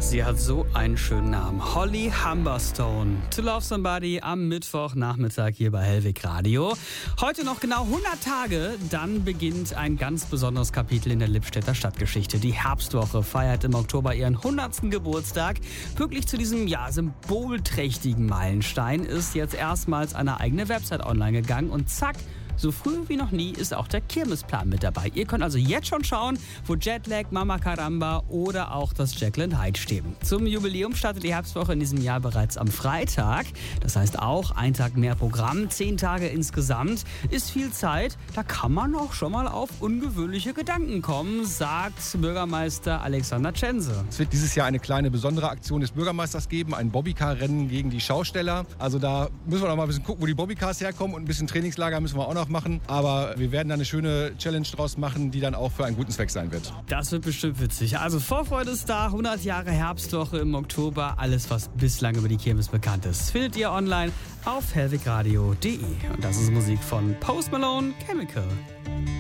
Sie hat so einen schönen Namen. Holly Humberstone. To Love Somebody am Mittwochnachmittag hier bei Hellwig Radio. Heute noch genau 100 Tage, dann beginnt ein ganz besonderes Kapitel in der Lippstädter Stadtgeschichte. Die Herbstwoche feiert im Oktober ihren 100. Geburtstag. Pünktlich zu diesem symbolträchtigen Meilenstein ist jetzt erstmals eine eigene Website online gegangen und zack, so früh wie noch nie ist auch der Kirmesplan mit dabei. Ihr könnt also jetzt schon schauen, wo Jetlag, Mama Caramba oder auch das Jekyll and Hyde stehen. Zum Jubiläum startet die Herbstwoche in diesem Jahr bereits am Freitag. Das heißt auch ein Tag mehr Programm, 10 Tage insgesamt. Ist viel Zeit, da kann man auch schon mal auf ungewöhnliche Gedanken kommen, sagt Bürgermeister Alexander Tschense. Es wird dieses Jahr eine kleine besondere Aktion des Bürgermeisters geben, ein Bobbycar-Rennen gegen die Schausteller. Also da müssen wir noch mal ein bisschen gucken, wo die Bobbycars herkommen und ein bisschen Trainingslager müssen wir auch noch machen. Aber wir werden da eine schöne Challenge draus machen, die dann auch für einen guten Zweck sein wird. Das wird bestimmt witzig. Also Vorfreude ist da, 100 Jahre Herbstwoche im Oktober. Alles, was bislang über die Kirmes bekannt ist, findet ihr online auf hellwigradio.de. Und das ist Musik von Post Malone, Chemical.